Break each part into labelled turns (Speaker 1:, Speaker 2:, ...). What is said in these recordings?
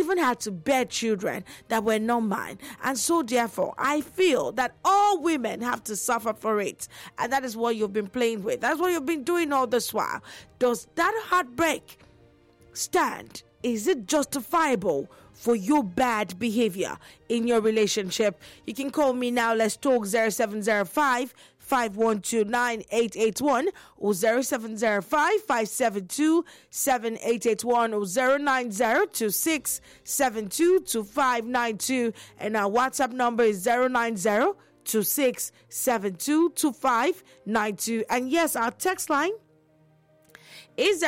Speaker 1: even had to bear children that were not mine. And so therefore, I feel that all women have to suffer for it. And that is what you've been playing with. That's what you've been doing all this while. Does that heartbreak stand? Is it justifiable for your bad behavior in your relationship? You can call me now. Let's talk 0705 5129 or 0705 572 7881 or 09026 722592, and our WhatsApp number is 09026722592. And yes, our text line is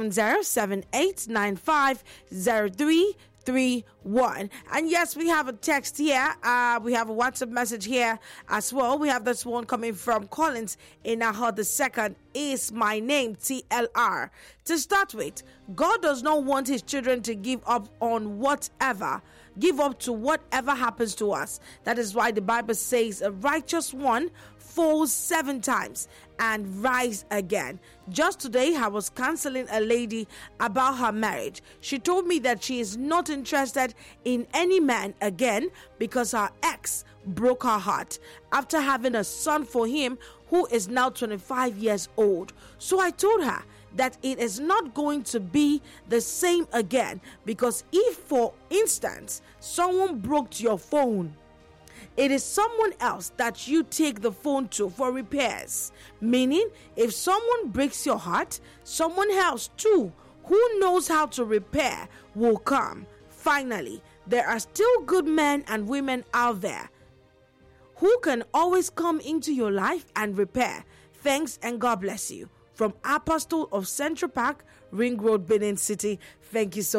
Speaker 1: 07078950331. And yes, we have a text here. We have a WhatsApp message here as well. We have this one coming from Collins in Ahod. The second is my name, TLR. To start with, God does not want his children to give up to whatever happens to us. That is why the Bible says a righteous one falls 7 times and rise again. Just today, I was counseling a lady about her marriage. She told me that she is not interested in any man again because her ex broke her heart after having a son for him who is now 25 years old. So I told her that it is not going to be the same again, because if, for instance, someone broke your phone, it is someone else that you take the phone to for repairs. Meaning, if someone breaks your heart, someone else too, who knows how to repair, will come. Finally, there are still good men and women out there who can always come into your life and repair. Thanks and God bless you. From Apostle of Central Park, Ring Road, Benin City. Thank you so much.